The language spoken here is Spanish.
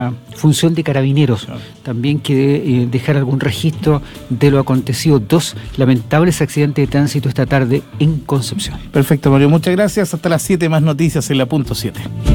función de carabineros, también que dejar algún registro de lo acontecido. 2 lamentables accidentes de tránsito esta tarde en Concepción. Perfecto, Mario, muchas gracias. Hasta las 7 más noticias en la punto 7.